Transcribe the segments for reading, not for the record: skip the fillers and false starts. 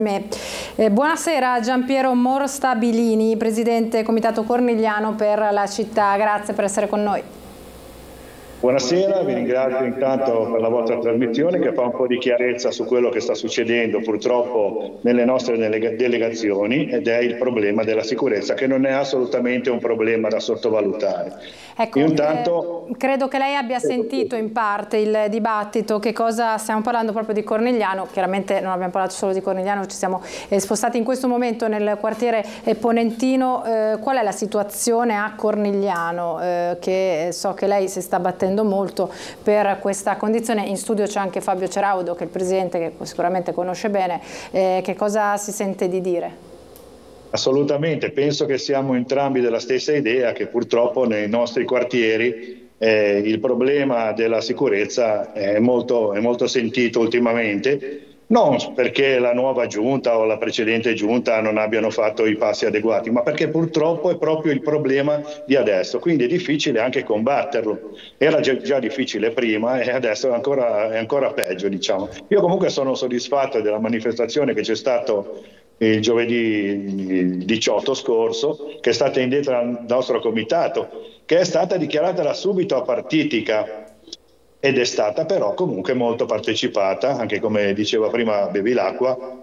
Buonasera Giampiero Morstabilini, Presidente Comitato Cornigliano per la città, grazie per essere con noi. Buonasera, vi ringrazio intanto per la vostra trasmissione che fa un po' di chiarezza su quello che sta succedendo purtroppo nelle nostre delegazioni ed è il problema della sicurezza, che non è assolutamente un problema da sottovalutare. Ecco, credo che lei abbia sentito in parte il dibattito. Che cosa stiamo parlando proprio di Cornigliano? Chiaramente non abbiamo parlato solo di Cornigliano, ci siamo spostati in questo momento nel quartiere ponentino. Qual è la situazione a Cornigliano? Che so che lei si sta battendo molto per questa condizione. In studio c'è anche Fabio Ceraudo, che è il Presidente, che sicuramente conosce bene. Che cosa si sente di dire? Assolutamente, penso che siamo entrambi della stessa idea che purtroppo nei nostri quartieri il problema della sicurezza è molto sentito ultimamente, non perché la nuova giunta o la precedente giunta non abbiano fatto i passi adeguati, ma perché purtroppo è proprio il problema di adesso, quindi è difficile anche combatterlo. Era già difficile prima e adesso è ancora peggio, diciamo. Io comunque sono soddisfatto della manifestazione che c'è stato il giovedì 18 scorso, che è stata indetta dal nostro comitato, che è stata dichiarata da subito apartitica ed è stata però comunque molto partecipata, anche come diceva prima Bevilacqua.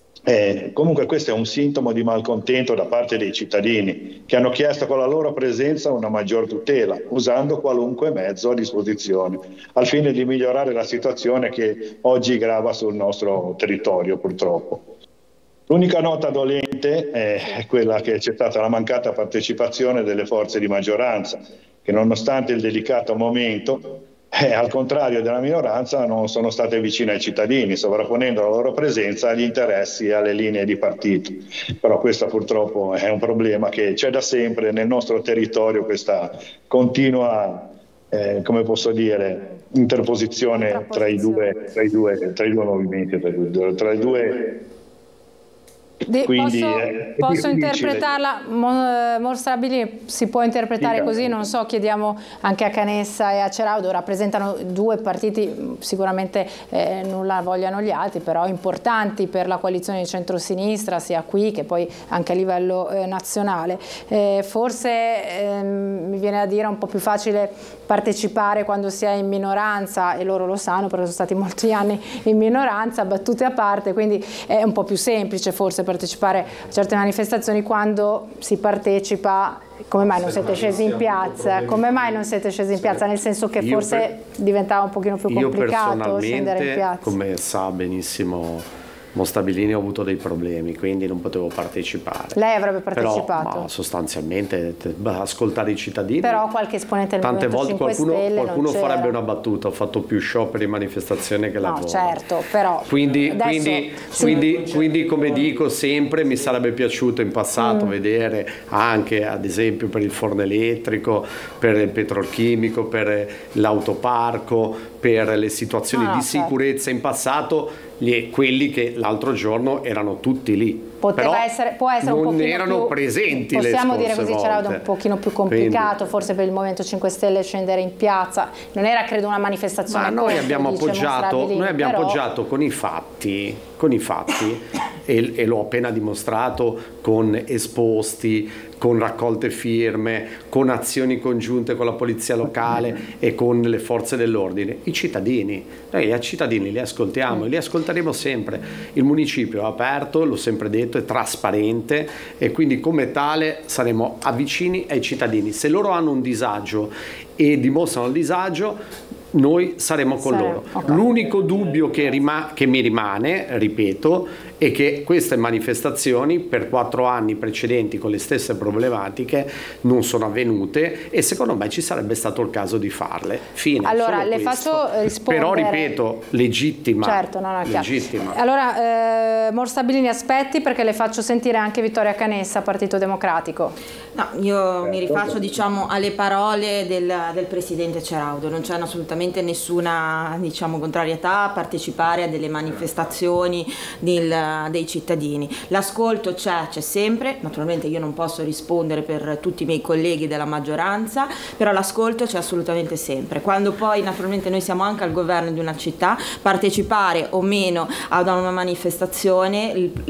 Comunque questo è un sintomo di malcontento da parte dei cittadini che hanno chiesto con la loro presenza una maggior tutela, usando qualunque mezzo a disposizione, al fine di migliorare la situazione che oggi grava sul nostro territorio purtroppo. L'unica nota dolente è quella che c'è stata la mancata partecipazione delle forze di maggioranza, che nonostante il delicato momento, al contrario della minoranza, non sono state vicine ai cittadini, sovrapponendo la loro presenza agli interessi e alle linee di partito. Però questo purtroppo è un problema che c'è da sempre nel nostro territorio, questa continua, come posso dire, interposizione tra i due movimenti, tra i due. Quindi posso interpretarla, Morstabilini, si può interpretare così, non so, chiediamo anche a Canessa e a Ceraudo, rappresentano due partiti, sicuramente non la vogliano gli altri, però importanti per la coalizione di centrosinistra, sia qui che poi anche a livello nazionale. Forse mi viene da dire un po' più facile partecipare quando si è in minoranza, e loro lo sanno perché sono stati molti anni in minoranza, battute a parte, quindi è un po' più semplice forse partecipare a certe manifestazioni quando si partecipa. Come mai non siete scesi in piazza? Come mai non siete scesi in piazza? Nel senso che forse diventava un pochino più complicato scendere in piazza. Come sa benissimo Morstabilini, ho avuto dei problemi, quindi non potevo partecipare. Lei avrebbe partecipato? Però, sostanzialmente ascoltare i cittadini. Però qualche esponente del tante Movimento volte 5 Stelle qualcuno farebbe una battuta. Ho fatto più scioperi e manifestazioni che lavoro. No, certo, però quindi come dico sempre, mi sarebbe piaciuto in passato vedere anche ad esempio per il forno elettrico, per il petrolchimico, per l'autoparco, per le situazioni di sicurezza in passato, quelli che l'altro giorno erano tutti lì. Può essere non un erano più, presenti. Possiamo le dire così, c'era un pochino più complicato. Quindi, forse per il Movimento 5 Stelle scendere in piazza. Non era credo una manifestazione. Ma noi abbiamo appoggiato con i fatti e l'ho appena dimostrato con esposti, con raccolte firme, con azioni congiunte con la polizia locale e con le forze dell'ordine. I cittadini, noi ai cittadini li ascoltiamo e li ascolteremo sempre. Il municipio è aperto, l'ho sempre detto, è trasparente e quindi come tale saremo vicini ai cittadini. Se loro hanno un disagio e dimostrano il disagio, noi saremo con loro. Okay. L'unico dubbio che mi rimane, ripeto, è che queste manifestazioni per 4 anni precedenti con le stesse problematiche non sono avvenute e secondo me ci sarebbe stato il caso di farle. Fine. Allora le faccio rispondere. Però ripeto, legittima. Certo, legittima. Allora Morstabilini, aspetti perché le faccio sentire anche Vittoria Canessa, Partito Democratico. No, io mi rifaccio alle parole del Presidente Ceraudo, non c'è assolutamente nessuna contrarietà a partecipare a delle manifestazioni dei cittadini. L'ascolto c'è sempre, naturalmente io non posso rispondere per tutti i miei colleghi della maggioranza, però l'ascolto c'è assolutamente sempre. Quando poi naturalmente noi siamo anche al governo di una città, partecipare o meno ad una manifestazione,